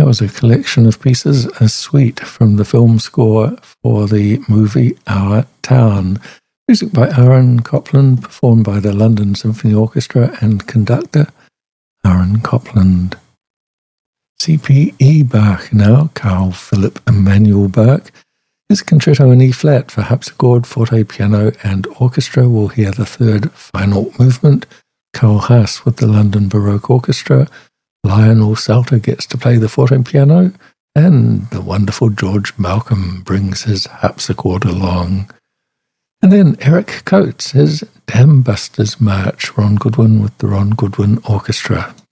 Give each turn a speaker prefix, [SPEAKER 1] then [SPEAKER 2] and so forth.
[SPEAKER 1] was a collection of pieces, a suite from the film score for the movie Our Town. Music by Aaron Copland, performed by the London Symphony Orchestra and conductor Aaron Copland. C.P.E. Bach now, Carl Philipp Emanuel Bach. His concerto in E-flat for harpsichord, forte, piano and orchestra. We'll hear the third final movement. Carl Haas with the London Baroque Orchestra. Lionel Salter gets to play the forte piano, and the wonderful George Malcolm brings his harpsichord along. And then Eric Coates, his Dam Busters March, Ron Goodwin with the Ron Goodwin Orchestra.